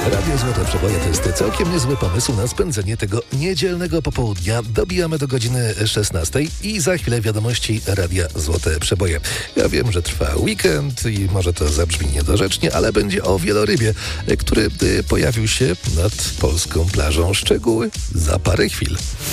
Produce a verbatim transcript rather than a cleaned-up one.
Radio Złote Przeboje to jest całkiem niezły pomysł na spędzenie tego niedzielnego popołudnia. Dobijamy do godziny szesnastej i za chwilę wiadomości Radia Złote Przeboje. Ja wiem, że trwa weekend i może to zabrzmi niedorzecznie, ale będzie o wielorybie, który pojawił się nad polską plażą. Szczegóły za parę chwil.